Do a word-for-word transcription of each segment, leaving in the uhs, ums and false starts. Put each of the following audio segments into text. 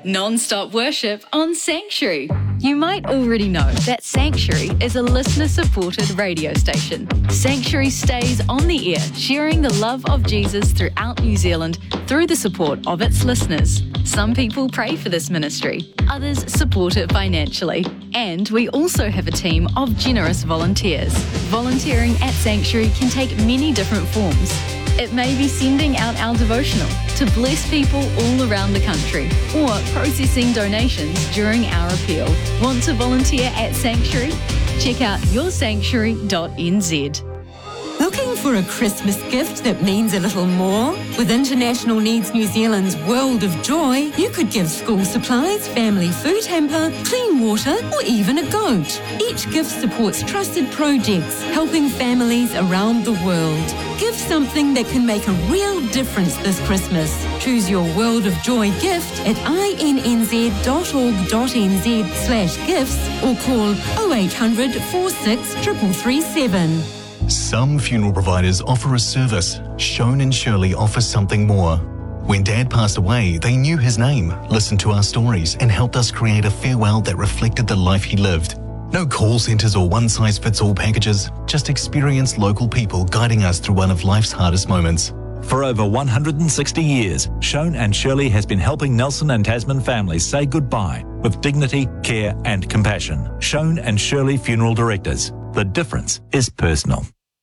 Non-stop worship on Sanctuary. You might already know that Sanctuary is a listener-supported radio station. Sanctuary stays on the air, sharing the love of Jesus throughout New Zealand through the support of its listeners. Some people pray for this ministry, others support it financially. And we also have a team of generous volunteers. Volunteering at Sanctuary can take many different forms. It may be sending out our devotional to bless people all around the country, or processing donations during our appeal. Want to volunteer at Sanctuary? Check out your sanctuary dot n z. Looking for a Christmas gift that means a little more? With International Needs New Zealand's World of Joy, you could give school supplies, family food hamper, clean water, or even a goat. Each gift supports trusted projects, helping families around the world. Give something that can make a real difference this Christmas. Choose your World of Joy gift at i n n z dot org dot n z slash gifts or call oh eight hundred, four six, three three three seven. Some funeral providers offer a service. Shone and Shirley offers something more. When Dad passed away, they knew his name, listened to our stories, and helped us create a farewell that reflected the life he lived. No call centres or one-size-fits-all packages, just experienced local people guiding us through one of life's hardest moments. For over one hundred sixty years, Shone and Shirley has been helping Nelson and Tasman families say goodbye with dignity, care and compassion. Shone and Shirley Funeral Directors. The difference is personal.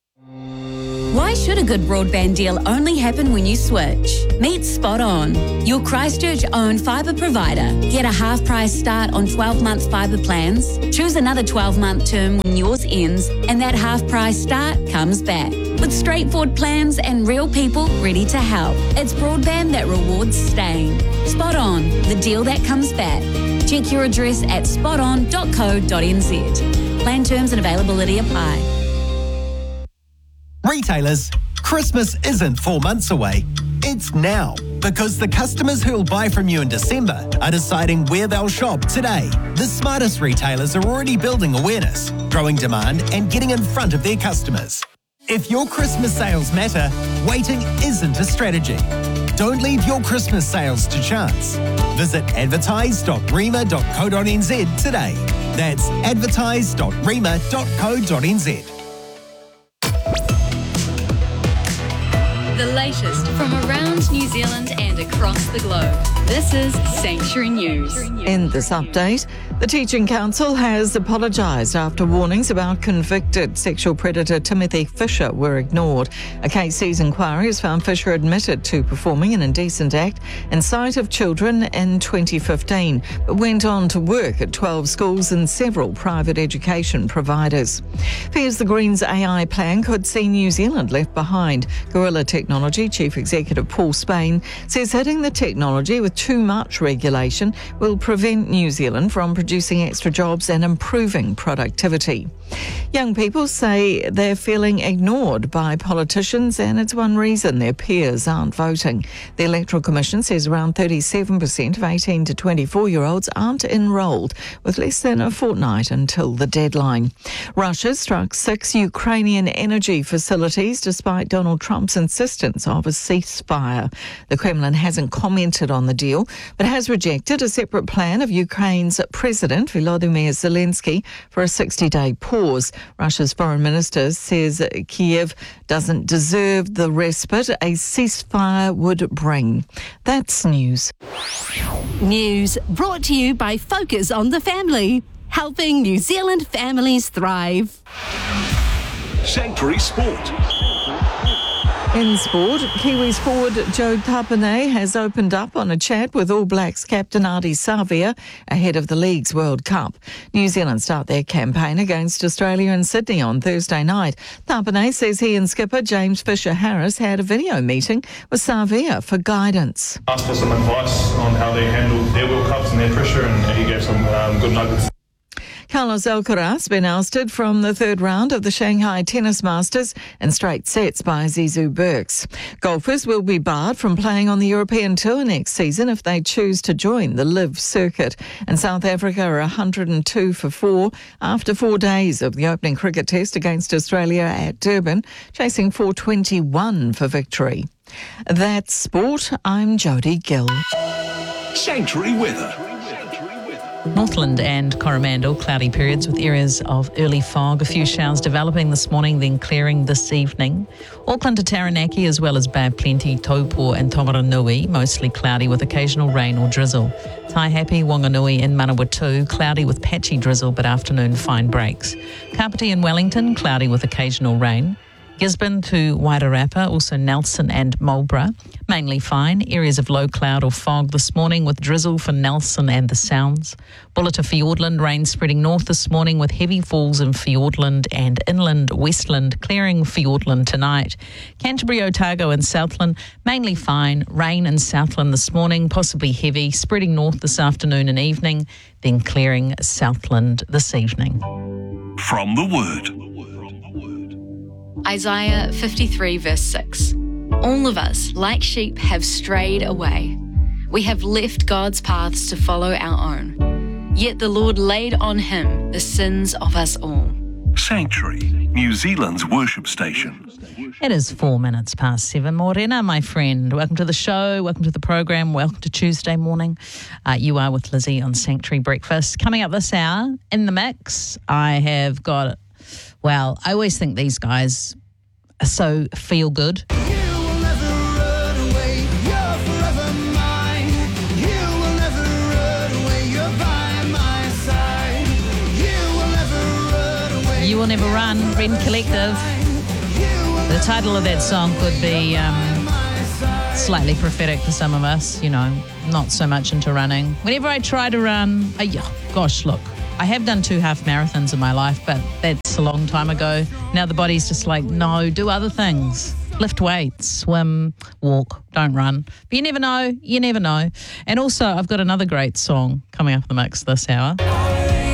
Why should a good broadband deal only happen when you switch? Meet Spot On, your Christchurch-owned fibre provider. Get a half-price start on twelve-month fibre plans. Choose another twelve-month term when yours ends, and that half-price start comes back. With straightforward plans and real people ready to help. It's broadband that rewards staying. Spot On, the deal that comes back. Check your address at spot on dot co dot n z. Plan terms and availability apply. Retailers, Christmas isn't four months away. It's now, because the customers who'll buy from you in December are deciding where they'll shop today. The smartest retailers are already building awareness, growing demand, and getting in front of their customers. If your Christmas sales matter, waiting isn't a strategy. Don't leave your Christmas sales to chance. Visit advertise dot rema dot co dot n z today. That's advertise dot rema dot co dot n z. The latest from around New Zealand and across the globe. This is Sanctuary News. In this update, the Teaching Council has apologised after warnings about convicted sexual predator Timothy Fisher were ignored. A K C's inquiry has found Fisher admitted to performing an indecent act in sight of children in twenty fifteen, but went on to work at twelve schools and several private education providers. Fears the Greens A I plan could see New Zealand left behind. Gorilla Technology Chief Executive Paul Spain says hitting the technology with too much regulation will prevent New Zealand from producing extra jobs and improving productivity. Young people say they're feeling ignored by politicians, and it's one reason their peers aren't voting. The Electoral Commission says around thirty-seven percent of eighteen to twenty-four-year-olds aren't enrolled, with less than a fortnight until the deadline. Russia struck six Ukrainian energy facilities despite Donald Trump's insistence of a ceasefire. The Kremlin hasn't commented on the deal, but has rejected a separate plan of Ukraine's President Volodymyr Zelensky for a sixty-day pause. Russia's foreign minister says Kiev doesn't deserve the respite a ceasefire would bring. That's news. News brought to you by Focus on the Family, helping New Zealand families thrive. Sanctuary Sport. In sport, Kiwis forward Joe Tapine has opened up on a chat with All Blacks captain Ardie Savea ahead of the league's World Cup. New Zealand start their campaign against Australia in Sydney on Thursday night. Tapine says he and skipper James Fisher-Harris had a video meeting with Savea for guidance. Asked for some advice on how they handle their World Cups and their pressure, and he gave some um, good nuggets. Carlos Alcaraz been ousted from the third round of the Shanghai Tennis Masters in straight sets by Zizou Berks. Golfers will be barred from playing on the European Tour next season if they choose to join the LIV circuit. And South Africa are one hundred two for four after four days of the opening cricket test against Australia at Durban, chasing four twenty-one for victory. That's sport. I'm Jodie Gill. Sanctuary weather. Northland and Coromandel, cloudy periods with areas of early fog. A few showers developing this morning, then clearing this evening. Auckland to Taranaki, as well as Bay of Plenty, Taupo and Tomaranui, mostly cloudy with occasional rain or drizzle. Taihape, Wanganui and Manawatu, cloudy with patchy drizzle, but afternoon fine breaks. Kapiti and Wellington, cloudy with occasional rain. Gisborne to Wairarapa, also Nelson and Marlborough, mainly fine. Areas of low cloud or fog this morning with drizzle for Nelson and the Sounds. Bulla to Fiordland, rain spreading north this morning with heavy falls in Fiordland and inland Westland, clearing Fiordland tonight. Canterbury, Otago and Southland, mainly fine. Rain in Southland this morning, possibly heavy, spreading north this afternoon and evening, then clearing Southland this evening. From the Word. Isaiah fifty-three verse six. All of us, like sheep, have strayed away. We have left God's paths to follow our own. Yet the Lord laid on him the sins of us all. Sanctuary, New Zealand's worship station. It is four minutes past seven. Morena, my friend. Welcome to the show. Welcome to the program. Welcome to Tuesday morning. Uh, you are with Lizzie on Sanctuary Breakfast. Coming up this hour, in the mix, I have got... Well, I always think these guys are so feel good. You will never run away, you're forever mine. You will never run away, you're by my side. You will never run away. You will never run, Red Collective. The title of that song could be um, slightly prophetic for some of us, you know, not so much into running. Whenever I try to run, I, gosh, look. I have done two half marathons in my life, but that's a long time ago. Now the body's just like, no, do other things. Lift weights, swim, walk, don't run. But you never know, you never know. And also, I've got another great song coming up in the mix this hour.